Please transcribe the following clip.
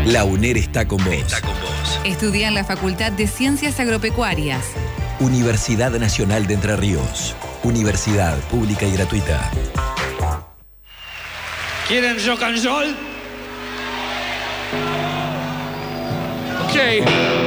La UNER está con vos. Estudia en la Facultad de Ciencias Agropecuarias. Universidad Nacional de Entre Ríos. Universidad pública y gratuita. ¿Quieren rock and roll? Ok.